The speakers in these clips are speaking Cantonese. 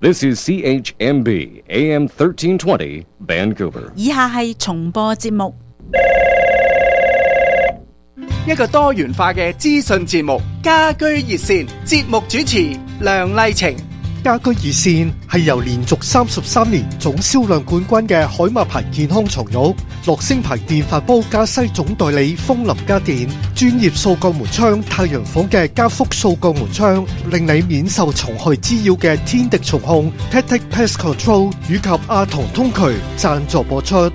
This is CHMB AM 1320 Vancouver。 以下係重播節目。 一個多元化嘅資訊節目，家居熱線，節目主持梁麗晴。 家居熱線係由連續33年總銷量冠軍嘅海馬牌健康床褥、樂聲牌電飯煲加西總代理風林家電、專業掃鋼門窗太陽房嘅加福掃鋼門窗，令你免受蟲害滋擾嘅天敵蟲控 Tactic Pest Control 以及阿童通渠贊助播出。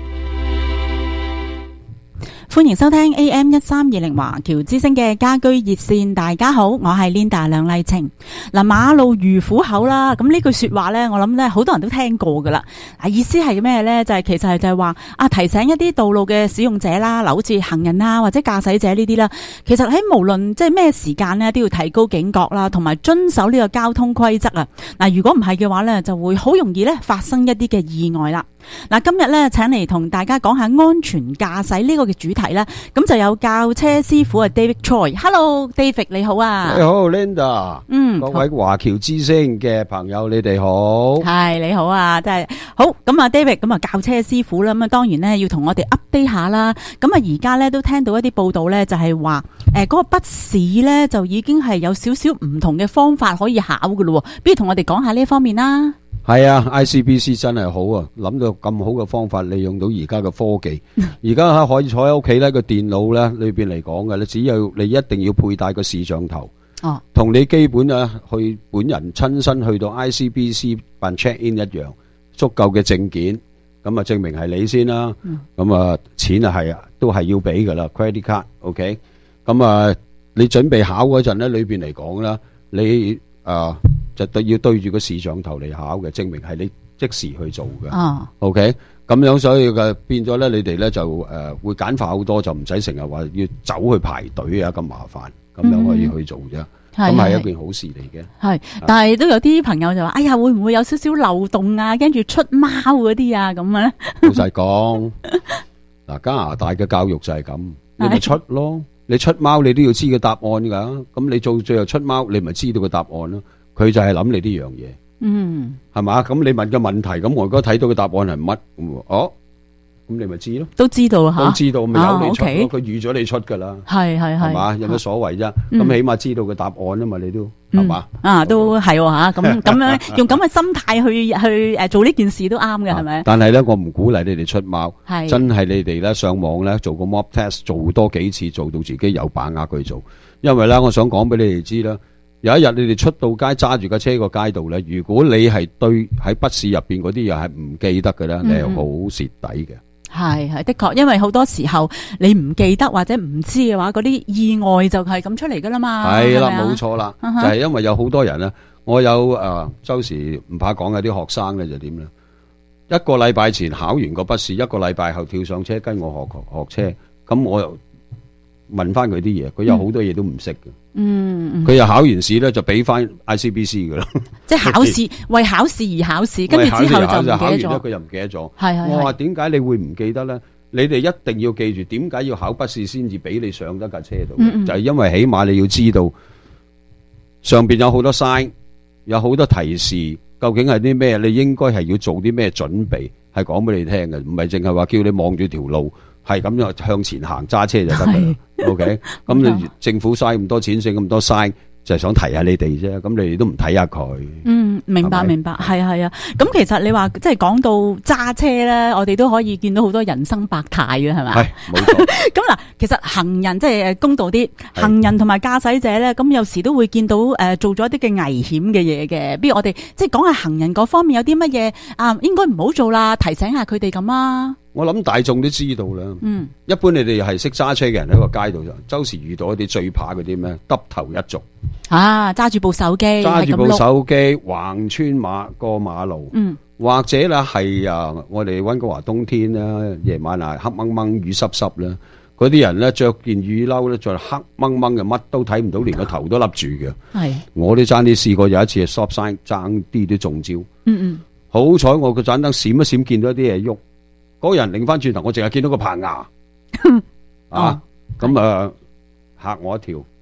歡迎收聽 AM1320 華僑之聲嘅家居熱線。大家好，我係 Linda 梁麗晴。嗱，馬路如虎口啦，咁呢句說話呢，我諗呢好多人都聽過噶啦。意思係咩呢？就係其實就係話提醒一啲道路嘅使用者啦，好似行人啊或者駕駛者呢啲啦。其實喺無論即係咩時間呢，都要提高警覺啦，同埋遵守呢個交通規則啊。嗱，如果唔係嘅話呢，就會好容易呢發生一啲嘅意外啦。嗱，今日呢，請嚟同大家講下安全駕駛呢個嘅主題啦。咁就有教車師傅David Choi。Hello David， 你好啊。 你好 Linda。各位華僑之聲嘅朋友，你哋好。係， 你好啊，真係好。咁啊 David，咁啊教車師傅啦，咁啊當然呢要同我哋 update 下啦。咁啊而家呢都聽到一啲報道呢，就係話嗰個筆試呢就已經係有少少唔同嘅方法可以考噶咯。不如同我哋講下呢方面啦。 係啊 ，ICBC 真係好啊，諗到咁好嘅方法，利用到而家嘅科技，而家可以坐喺屋企呢個電腦呢裏邊嚟講嘅，你只有你一定要佩戴個視像頭，同你基本啊去本人親身去到 ICBC 辦 check in 一樣，足夠嘅證件，咁啊證明係你先啦，咁啊錢啊係都係要俾噶啦 ，credit card，OK，咁啊你準備考嗰陣呢，裏邊嚟講啦，你就要對住個視像頭嚟考嘅，證明係你即時去做嘅。OK， 咁樣所以嘅變咗咧，你哋咧就會簡化好多，就唔使成日話要走去排隊啊咁麻煩，咁樣可以去做啫。咁係一件好事嚟嘅。係， 但係都有啲朋友就話：哎呀，會唔會有少少漏洞啊？跟住出貓嗰啲啊咁啊？ 老實講，嗱加拿大嘅教育就係咁，你咪出咯。你出貓你都要知個答案㗎，咁你做最後出貓，你咪知道個答案咯。佢就係諗你呢樣嘢，係嘛？咁你問個問題，咁我而家睇到嘅答案係乜？咁你咪知咯，都知道吓，都知道咪由你出咯。佢預咗你出噶啦，係嘛？有乜所謂啫？咁起碼知道個答案啊嘛，你都係嘛？ 都係吓，咁樣用咁嘅心態去做呢件事都啱嘅，係咪？ 但係咧，我唔鼓勵你哋出貓，真係你哋咧上網咧做個 mock test， 做多幾次，做到自己有把握去做。因為咧，我想講俾你哋知啦。有一日你哋出到街揸住架車個街道咧，如果你係對喺筆試入邊嗰啲嘢係唔記得嘅咧，你係好蝕底嘅。係的確，因為好多時候你唔記得或者唔知嘅話，嗰啲意外就係咁出嚟噶啦嘛。係啦，冇錯啦，就係因為有好多人咧，我有周時唔怕講嘅啲學生咧就點咧，一個禮拜前考完個筆試，一個禮拜後跳上車跟我學車，咁我又問翻佢啲嘢，佢有好多嘢都唔識嘅。佢又考完試咧就俾翻 ICBC 噶啦，即係考試為考試而考試，跟住之後就唔記得咗。考完咧佢又唔記得咗。我話點解你會唔記得咧？你哋一定要記住，點解要考筆試先至俾你上得架車度？就係因為起碼你要知道上邊有好多 sign， 有好多提示，究竟係啲咩？你應該係要做啲咩準備？係講俾你聽嘅，唔係淨係話叫你望住條路。係咁樣向前行揸車就得噶啦，OK？咁你政府嘥咁多錢，剩咁多嘥，就係想提下你哋啫。咁你哋都唔睇下佢。明白，係啊。咁其實你話即係講到揸車咧，我哋都可以見到好多人生百態嘅，係咪？係，冇錯。咁嗱，其實行人即係公道啲，行人同埋駕駛者咧，咁有時都會見到做咗一啲嘅危險嘅嘢嘅。不如我哋即係講下行人嗰方面有啲乜嘢應該唔好做啦，提醒下佢哋咁啊。我諗大眾都知道啦。一般你哋係識揸車嘅人喺個街道上，周時遇到一啲最怕嗰啲咩，耷頭一族揸住部手機，橫穿過馬路，或者啦係我哋溫哥華冬天啦，夜晚黑掹掹雨濕濕啦，嗰啲人咧着件雨褸咧，着黑掹掹嘅，乜都睇唔到，連個頭都笠住嘅。係我都爭啲試過，有一次係 stop sign， 爭啲都中招。好彩我個盞燈閃一閃，見到一啲嘢喐。嗰個人擰翻轉頭，我淨係見到個棚牙，咁嚇我一跳。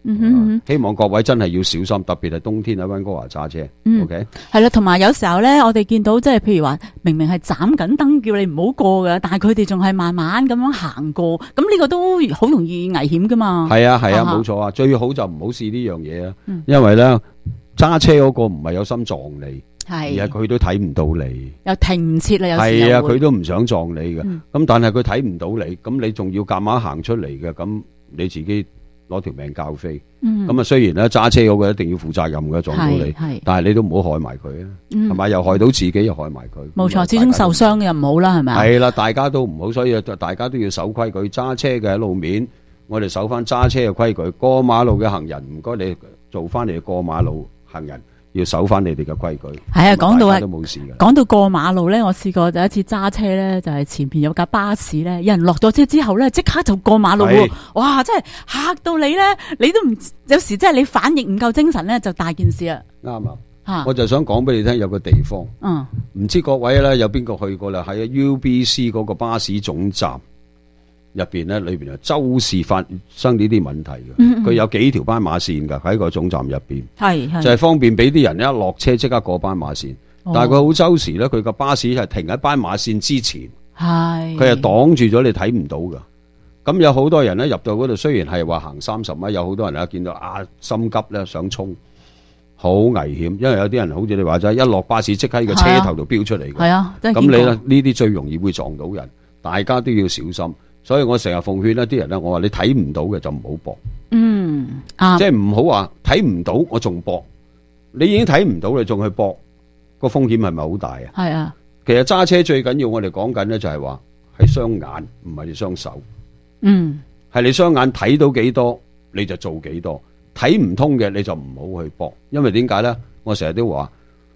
希望各位真係要小心，特別係冬天喺溫哥華揸車。OK， 係啦，同埋有時候咧，我哋見到即係譬如話，明明係斬緊燈叫你唔好過嘅，但係佢哋仲係慢慢咁樣行過，咁呢個都好容易危險噶嘛。 係啊，冇錯啊，最好就唔好試呢樣嘢啊，因為咧揸車嗰個唔係有心撞你。而係佢都睇唔到你，又停唔切啦。有時係啊，佢都唔想撞你嘅。咁但係佢睇唔到你，咁你仲要夾硬行出嚟嘅，咁你自己攞條命交飛。咁啊，雖然咧揸車嗰個一定要負責任嘅，撞到你，但係你都唔好害埋佢啊，係咪？又害到自己，又害埋佢。 冇錯，始終受傷又唔好啦，係咪？ 係啦，大家都唔好，所以大家都要守規矩。揸車嘅喺路面，我哋守翻揸車嘅規矩。過馬路嘅行人，唔該你做翻你過馬路行人。要守翻你哋嘅規矩。係啊， 講到過馬路咧，我試過有一次揸車咧，就係前邊有架巴士咧，有人落咗車之後咧，即刻就過馬路喎。哇！真係嚇到你咧，你都唔有時即係你反應唔夠精神咧，就大件事啦。 啱啊！我就想講俾你聽，有個地方，唔知各位咧有邊個去過啦？喺 UBC 嗰個巴士總站入邊咧，裏邊啊周時發生呢啲問題嘅。佢有幾條斑馬線㗎，喺個總站入邊，就係方便俾啲人一落車即刻過斑馬線。但係佢好周時咧，佢個巴士係停喺斑馬線之前，佢係擋住咗你睇唔到㗎。咁有好多人咧入到嗰度，雖然係話行30米，有好多人咧見到心急咧想衝，好危險。因為有啲人好似你話齋，一落巴士即刻喺個車頭度飆出嚟嘅。係啊，咁你咧呢啲最容易會撞到人，大家都要小心。所以我成日奉勸一啲人咧，我話你睇唔到嘅就唔好搏，即係唔好話睇唔到我仲搏，你已經睇唔到你仲去搏，個風險係咪好大啊？係啊，其實揸車最緊要我哋講緊咧就係話係雙眼，唔係你雙手，係你雙眼睇到幾多你就做幾多，睇唔通嘅你就唔好去搏，因為點解咧？我成日都話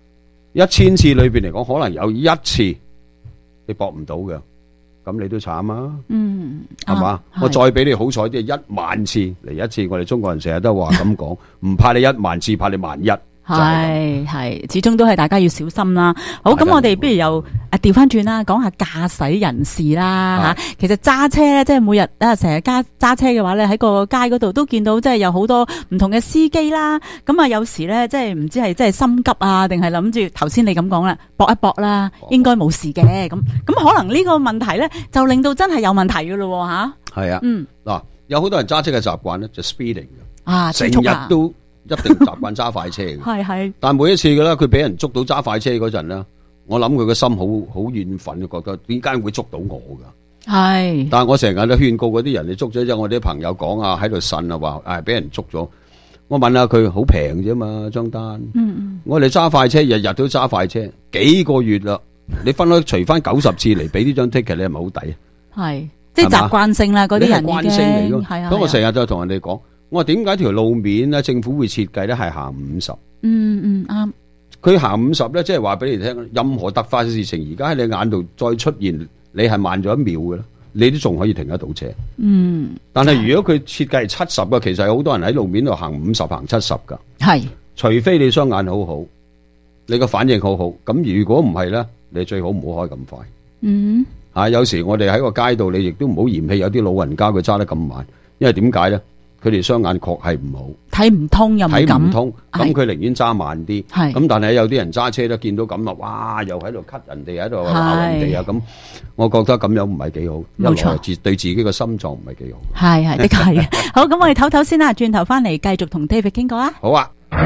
1000次裏邊嚟講，可能有1次你搏唔到嘅。咁你都慘啊，係嘛？我再俾你好彩啲，10000次嚟一次。我哋中國人成日都話咁講，唔怕你10000次，怕你11000。 係，始終都係大家要小心啦。好，咁我哋不如又調翻轉啦，講下駕駛人士啦吓。其實揸車咧，即係每日成日揸車嘅話咧，喺個街嗰度都見到，即係有好多唔同嘅司機啦。咁啊，有時咧，即係唔知係即係心急啊，定係諗住頭先你咁講啦，搏一搏啦，應該冇事嘅。咁可能呢個問題咧，就令到真係有問題噶咯吓。 係啊，嗱，有好多人揸車嘅習慣咧，就 speeding 成日都。一定習慣揸快車嘅，係。但每一次嘅咧，佢俾人捉到揸快車嗰陣咧，我諗佢個心好怨憤，覺得點解會捉到我噶？係。但係我成日都勸告嗰啲人，你捉咗之後，我啲朋友講啊，喺度呻啊，話俾人捉咗。我問下佢，好平啫嘛，張單。我哋揸快車，日日都揸快車，幾個月啦，你分開除翻90次嚟俾呢張 ticket，你係咪好抵？係，即係習慣性啦，嗰啲人已經係啊。咁我成日就同人哋講。我話點解條路面咧，政府會設計咧係行50？啱。佢行50咧，即係話俾你聽，任何突發嘅事情，而家喺你眼度再出現，你係慢咗1秒嘅啦，你都仲可以停得到車。但係如果佢設計係70嘅，其實有好多人喺路面度行50、行70噶。係。除非你雙眼好好，你個反應好好，咁如果唔係咧，你最好唔好開咁快。有時我哋喺個街道，你亦都唔好嫌棄有啲老人家佢揸得咁慢，因為點解咧？佢哋雙眼確係唔好，睇唔通又唔敢，睇唔通，咁佢寧願揸慢啲。咁但係有啲人揸車都見到咁啊，哇！又喺度 cut 人哋，喺度鬧人哋啊！咁我覺得咁樣唔係幾好，冇錯，對自己嘅心臟唔係幾好。係的確係嘅。好，咁我哋唞唞先啦，轉頭翻嚟繼續同 David 傾過啊。好啊。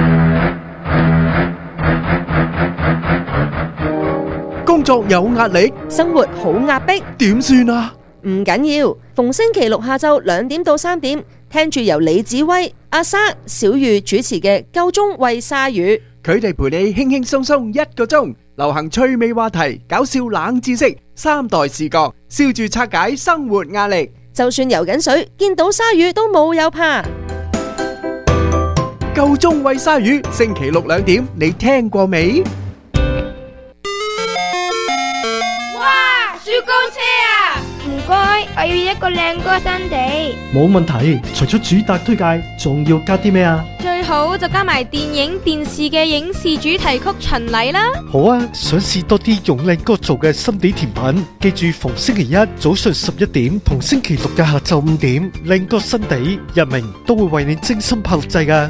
工作有壓力， 生活好壓迫， 點算啊？ 唔緊要，逢星期六下晝2點到3點，聽住由李子威、阿莎、小玉主持嘅《夠鐘喂鯊魚》， 佢哋陪你輕輕鬆鬆1個鐘，流行趣味話題、搞笑冷知識、3代視角，笑住拆解生活壓力。 就算游緊水，見到鯊魚都冇有怕。 夠鐘喂鯊魚，星期六2點，你聽過未？ 哇！雪糕車啊！唔該，我要一個靚哥新地。 冇問題，除咗主打推介，仲要加啲咩啊？ 最好就加埋電影、電視嘅影視主題曲巡禮啦。 好啊，想試多啲用靚哥做嘅心地甜品，記住逢星期一早上11點同星期六嘅下晝5點，靚哥心地日明都會為你精心拍錄製㗎。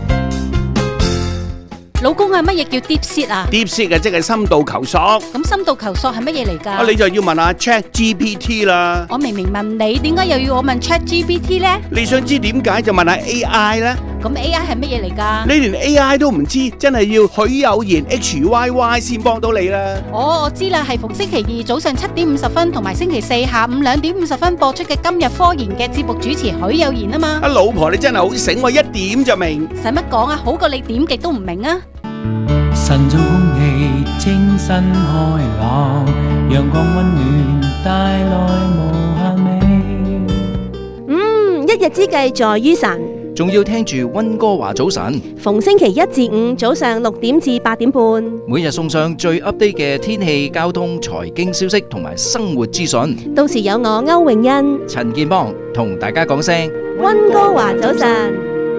老公啊，乜嘢叫 deep seat 啊 ？deep seat 嘅即係深度求索。 咁深度求索係乜嘢嚟㗎？ 你就要問下 ChatGPT 啦。 我明明問你，點解又要我問 ChatGPT 呢？ 你想知點解就問下 AI 啦。 咁 AI 係乜嘢嚟㗎？ 你連 AI 都唔知，真係要許有言 HYY 先幫到你啦。 我知啦，係逢星期二早上7點50分同埋星期四下午2點50分播出嘅今日科研嘅節目主持許有言啊嘛。 老婆你真係好醒，我一點就明。 使乜講啊？好過你點極都唔明啊！ 晨早空氣清新開朗，陽光溫暖帶來無限美。 一日之計在於晨， 仲要聽住溫哥華早晨， 逢星期1至5早上6點至8點半， 每日送上最 update 嘅天氣、交通、財經消息同埋生活資訊。 到時有我歐詠欣、 陳建邦同大家講聲溫哥華早晨。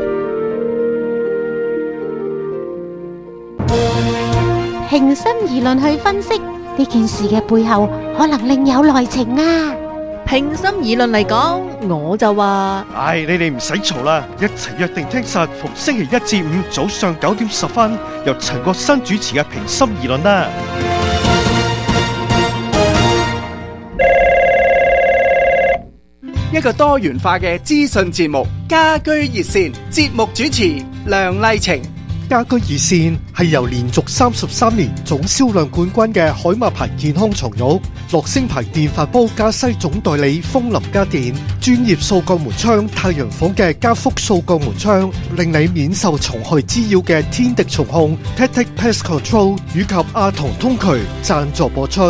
平心而論去分析呢件事嘅背後，可能另有內情啊！ 平心而論嚟講，我就話： 唉，你哋唔使嘈啦，一齊約定聽實逢星期1至5早上9點10分，由陳國新主持嘅平心而論啦。 一個多元化嘅資訊節目，家居熱線節目主持梁麗晴。 家居熱線係由連續33年總銷量冠軍嘅海馬牌健康床褥、樂聲牌電飯煲加西總代理風林家電、專業掃鋼門窗太陽房嘅加福掃鋼門窗，令你免受蟲害滋擾嘅天敵蟲控 Tactic Pest Control 以及阿童通渠贊助播出。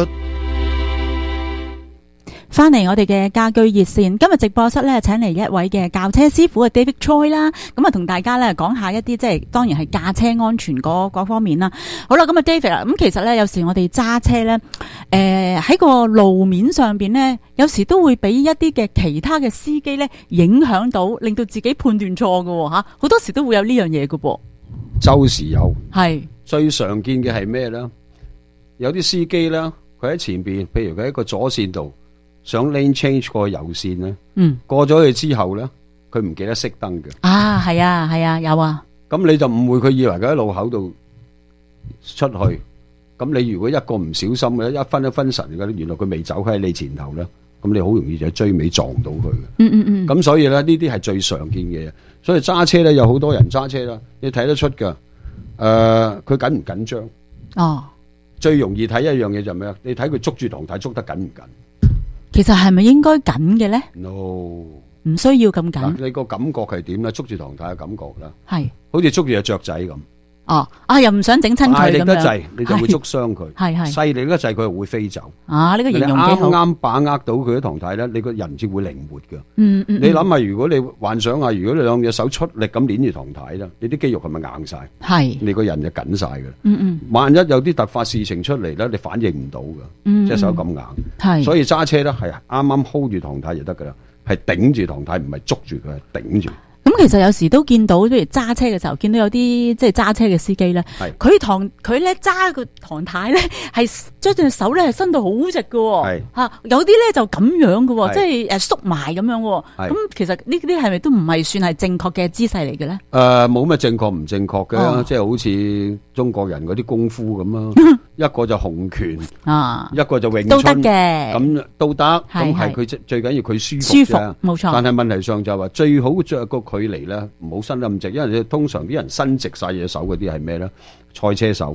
翻嚟我哋嘅家居熱線，今日直播室咧請嚟一位嘅教車師傅嘅 David Choi 啦，咁啊同大家咧講下一啲即係當然係駕車安全嗰方面啦。好啦，咁啊 David 啦，咁其實咧有時我哋揸車咧，喺個路面上邊咧，有時都會俾一啲嘅其他嘅司機咧影響到，令到自己判斷錯㗎吓，好多時都會有呢樣嘢㗎噃。 周時有， 係最常見嘅係咩咧？有啲司機咧，佢喺前邊，譬如佢喺個左線度。想 lane change 過右線咧，過咗去之後咧，佢唔記得熄燈嘅。 啊，係啊，係啊，有啊。 咁你就誤會佢以為佢喺路口度出去。咁你如果一個唔小心嘅，一分神嘅，原來佢未走喺你前頭咧，咁你好容易就追尾撞到佢嘅。咁所以咧，呢啲係最常見嘅嘢。所以揸車咧，有好多人揸車啦，你睇得出㗎。佢緊唔緊張？ 哦， 最容易睇一樣嘢就係咩啊？你睇佢捉住唐太捉得緊唔緊？ 其實係咪應該緊嘅咧 ？No， 唔需要咁緊。 你個感覺係點咧？捉住唐太嘅感覺啦， 係好似捉住隻雀仔咁。 哦，又唔想整親佢咁樣。大力得滯，你就會捉傷佢； 係細力得滯，佢又會飛走。 啊，呢個形容幾好。 你啱啱把握到佢啲唐太咧，你個人先會靈活噶。你諗下，如果你幻想下，如果你兩隻手出力咁捏住唐太啦，你啲肌肉係咪硬晒？係，你個人就緊晒噶。萬一有啲突發事情出嚟咧，你反應唔到噶，隻手咁硬。係，所以揸車咧係啱啱 hold 住唐太就得噶啦，係頂住唐太，唔係捉住佢，係頂住。 咁其實有時都見到，譬如揸車嘅時候，見到有啲即係揸車嘅司機咧，佢咧揸個唐太咧，係將隻手咧係伸到好直嘅，吓有啲咧就咁樣嘅，即係縮埋咁樣。咁其實呢啲係咪都唔係算係正確嘅姿勢嚟嘅咧？ 冇乜正確唔正確嘅，即係好似中國人嗰啲功夫咁啊，一個就洪拳啊，一個就詠春都得嘅，咁都得。咁係佢最緊要佢舒服啫，冇錯。但係問題上就係話最好着個距離咧，唔好伸得咁直，因為你通常啲人伸直晒隻手嗰啲係咩咧？賽車手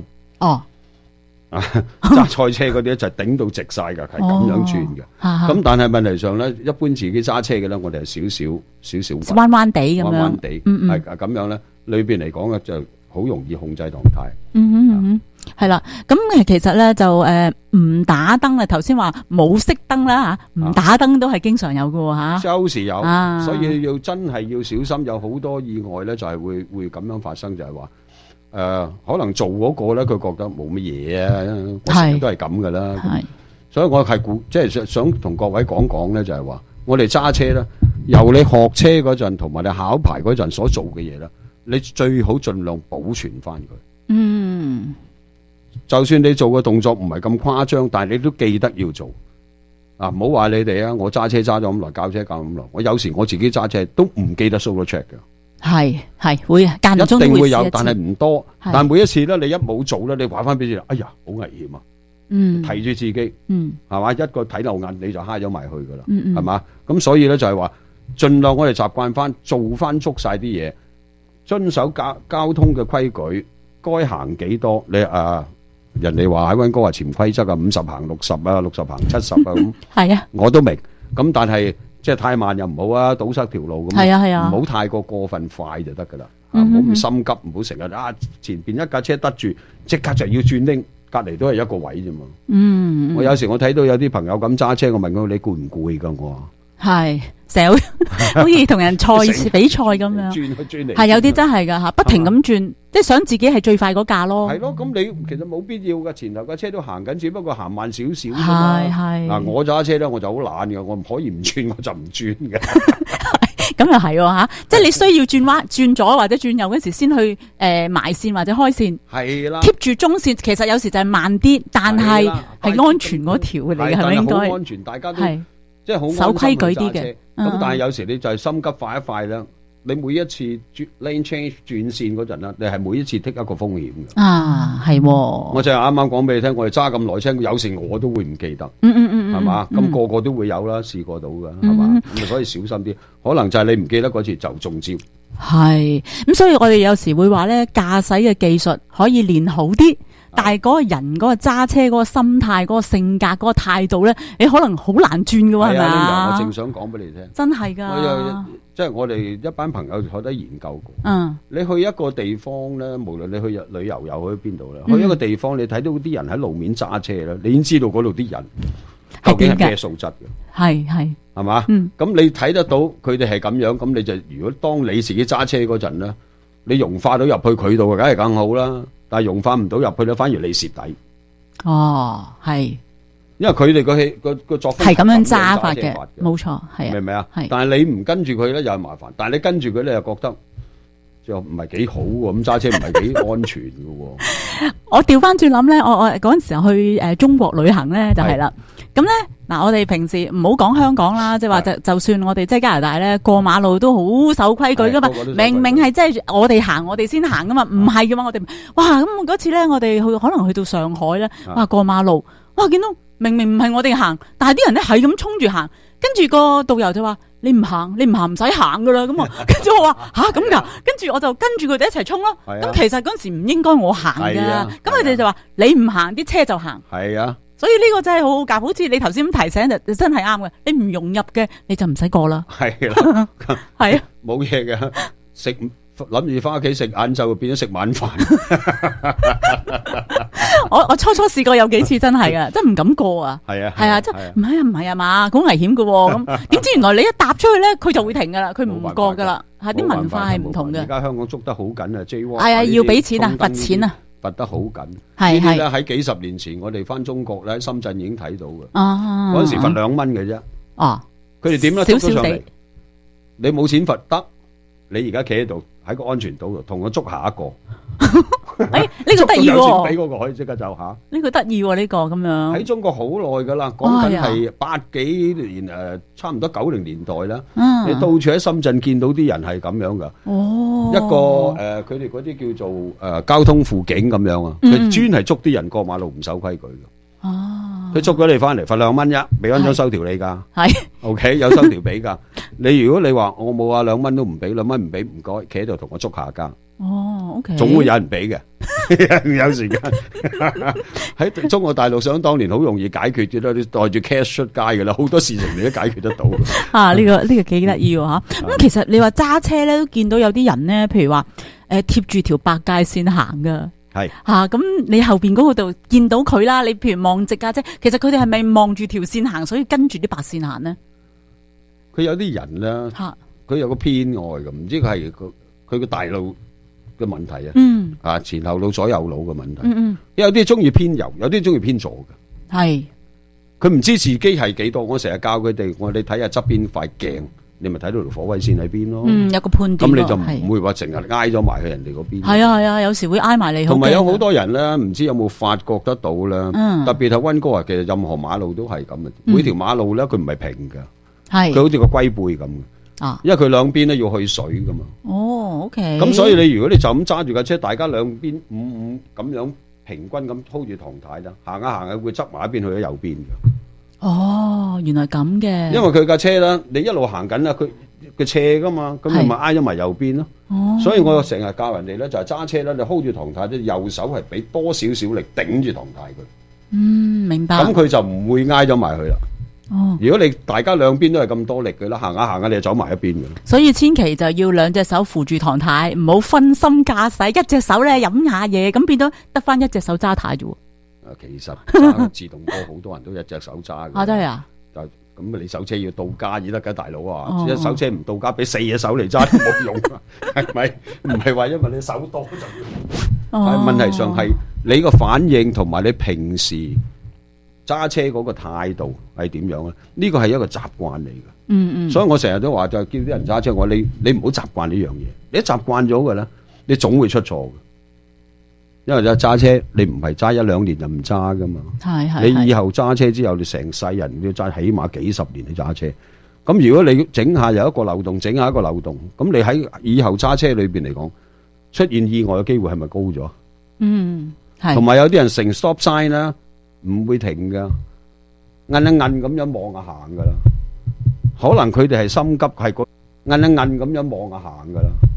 揸賽車嗰啲就係頂到直晒噶，係咁樣轉嘅。咁但係問題上咧，一般自己揸車嘅咧，我哋係少少彎彎地咁樣， 彎彎地係咁樣咧，裏邊嚟講咧就好容易控制狀態。 係啦，咁其實咧就唔打燈啊，頭先話冇熄燈啦吓，唔打燈都係經常有嘅吓， 周時有，所以要真係要小心，有好多意外咧就係會咁樣發生，就係話可能做嗰個咧佢覺得冇乜嘢啊，我成日都係咁噶啦，所以我係即係想同各位講咧，就係話我哋揸車咧，由你學車嗰陣同埋你考牌嗰陣所做嘅嘢啦， 你最好盡量保存翻佢。 嗯， 就算你做嘅動作唔係咁誇張，但係你都記得要做。啊，唔好話你哋啊，我揸車揸咗咁耐，教車教咁耐，我有時我自己揸車都唔記得 solo check 嘅。 係會間中都一定會有， 試一次但係唔多。但係每一次咧，你一冇做咧，你話翻俾你，哎呀，好危險啊！提住自己，係嘛？一個睇漏眼你就揩咗埋去噶啦，係嘛？咁所以咧就係話，盡量我哋習慣翻做翻足晒啲嘢，遵守交通嘅規矩，該行幾多你人哋話喺溫哥華潛規則啊，50行60啊，60行70啊咁， 係啊， 我都明。咁但係即係太慢又唔好啊，堵塞條路咁， 係啊， 唔好太過分快就得噶啦，唔好咁心急，唔好成日前邊一架車得住，即刻就要轉拎，隔離都係一個位啫嘛。我有時我睇到有啲朋友咁揸車，我問佢你攰唔攰㗎？我話係成日好似同人賽比賽咁樣， 轉嚟係有啲真係㗎嚇，不停咁轉，即係想自己係最快嗰架咯。 係咯，咁你其實冇必要㗎，前頭架車都行緊，只不過行慢少少啫嘛。 係嗱，我揸車咧我就好懶嘅，我唔可以唔轉我就唔轉嘅。 咁又係喎，即係你需要轉左或者轉右嗰時先去埋線或者開線。係啦 ，keep 住中線，其實有時就係慢啲，但係係安全嗰條嚟嘅，係咪應該？ 好安全，大家都即係好守規矩啲嘅。 咁但係有時你就係心急快一快啦。你每一次 lane change 轉線嗰陣啦，你係每一次 take 一個風險嘅。 係。 我就係啱啱講俾你聽，我哋揸咁耐車，有時我都會唔記得。係嘛？咁個個都會有啦，試過到㗎，係嘛？咁所以小心啲。可能就係你唔記得嗰次就中招。 係。咁所以我哋有時會話咧，駕駛嘅技術可以練好啲。但係嗰個人嗰個揸車嗰個心態、嗰個性格、嗰個態度咧，你可能好難轉㗎喎，係咪啊？ 我正想講俾你聽， 真係㗎。 即係我哋一班朋友學得研究過。你去一個地方咧，無論你去旅遊又去邊度咧，去一個地方你睇到啲人喺路面揸車咧，你已經知道嗰度啲人究竟係咩素質嘅。係嘛？咁你睇得到佢哋係咁樣，咁你就如果當你自己揸車嗰陣咧，你融化到入去佢度，梗係更好啦。但係融化唔到入去咧，反而你蝕底。 係， 因為佢哋個作風係咁樣揸法嘅，冇錯，係啊， 明唔明啊？但係你唔跟住佢咧，又係麻煩。但係你跟住佢咧，又覺得就唔係幾好喎。咁揸車唔係幾安全嘅喎。 我調翻轉諗咧，我嗰陣時候去中國旅行咧，就係啦。咁咧嗱，我哋平時唔好講香港啦，即係話就算我哋即係加拿大咧，過馬路都好守規矩噶嘛。明明係即係我哋行，我哋先行噶嘛，唔係噶嘛，我哋哇咁嗰次咧，我哋可能去到上海咧，哇過馬路，哇見到明明唔係我哋行，但係啲人咧係咁衝住行，跟住個導遊就話你唔行唔使行噶啦咁啊，跟住我話吓咁噶，跟住我就跟住佢哋一齊衝咯。咁其實嗰時唔應該我行噶，咁佢哋就話你唔行，啲車就行。係啊。所以呢個真係好好教，好似你頭先咁提醒就真係啱嘅。你唔融入嘅，你就唔使過啦。係啦，係啊， 冇嘢嘅，諗住翻屋企食晏晝，變咗食晚飯。 我初初試過有幾次真係噶，真唔敢過啊。係啊，係啊，真唔係啊嘛，好危險噶。咁點知原來你一踏出去咧，佢就會停噶啦，佢唔過噶啦。係啲文化係唔同嘅。而家香港捉得好緊啊 ，J 係啊，要俾錢啊，罰錢啊。 罰得好緊， 係係咧喺幾十年前，我哋翻中國咧，喺深圳已經睇到嘅。嗰陣時罰2蚊嘅啫。佢哋點咧？捉咗上嚟，你冇錢罰得，你而家企喺度喺個安全島度，同我捉下一個。 呢個得意喎！ 俾嗰個可以即刻走下。 呢個得意喎，呢個咁樣。 喺中國好耐噶啦，講緊係80幾年差唔多90年代啦。你到處喺深圳見到啲人係咁樣噶。一個佢哋嗰啲叫做交通輔警咁樣啊，佢專係捉啲人過馬路唔守規矩嘅。佢捉咗你翻嚟罰2蚊啫，俾翻張收條你噶。係 OK 有收條俾噶。你如果你話我冇啊，2蚊都唔俾，2蚊唔俾唔該，企喺度同我捉下家。 OK， 總會有人俾嘅，有時間喺中國大陸想當年好容易解決嘅啦，你袋住 cash 出街嘅啦，好多事情你都解決得到。 呢個幾得意喎吓。咁其實你話揸車咧，都見到有啲人咧，譬如話貼住條白界線行噶。係咁你後邊嗰個度見到佢啦，你譬如望直架車，其實佢哋係咪望住條線行，所以跟住啲白線行呢？ 佢有啲人咧，佢有個偏愛嘅，唔知佢係佢個大腦嘅問題啊，前後腦左右腦嘅問題，有啲中意偏右，有啲中意偏左嘅，係佢唔知自己係幾多。我成日教佢哋，我哋睇下側邊塊鏡， 你咪睇到條火位線喺邊咯。 有個判斷。 咁你就唔會話成日挨咗埋去人哋嗰邊。 係啊，有時會挨埋你。 同埋有好多人咧，唔知有冇發覺得到咧？特別係溫哥華，其實任何馬路都係咁嘅。每條馬路咧，佢唔係平㗎，佢好似個龜背咁嘅。因為佢兩邊咧要去水㗎嘛。哦 ，OK。咁所以如果你就咁揸住架車，大家兩邊5-5咁樣平均咁 hold 住唐太啦，行下會側埋一邊去咗右邊嘅。哦，原來咁嘅。因為佢架車啦，你一路行緊啦，佢斜噶嘛，咁你咪挨咗埋右邊咯。哦，所以我成日教人哋咧，就係揸車咧，你 hold 住唐太，即右手係俾多少少力頂住唐太佢。明白。咁佢就唔會挨咗埋去啦。哦，如果你大家兩邊都係咁多力嘅啦，行下你就走埋一邊嘅。所以千祈就要兩隻手扶住唐太，唔好分心駕駛，一隻手咧飲下嘢，咁變到得翻一隻手揸太啫。其實揸自動波好多人都一隻手揸嘅。真係啊！咁你手車要到家先得㗎，大佬啊！一手車唔到家，俾4隻手嚟揸都冇用啊，係咪？唔係話因為你手多就要。但係問題上係你個反應同埋你平時揸車嗰個態度係點樣咧？呢個係一個習慣嚟嘅。所以我成日都話就叫啲人揸車，我話你唔好習慣呢樣嘢。你一習慣咗嘅咧，你總會出錯嘅。因為揸車你唔係揸1-2年就唔揸噶嘛，你以後揸車之後，你成世人要揸起碼幾十年去揸車。咁如果你整下有一個漏洞，整下一個漏洞，咁你喺以後揸車裏邊嚟講，出現意外嘅機會係咪高咗？同埋有啲人成 stop sign 啦，唔會停噶，摁一摁咁樣望下行噶啦。可能佢哋係心急，係個摁一摁咁樣望下行噶啦。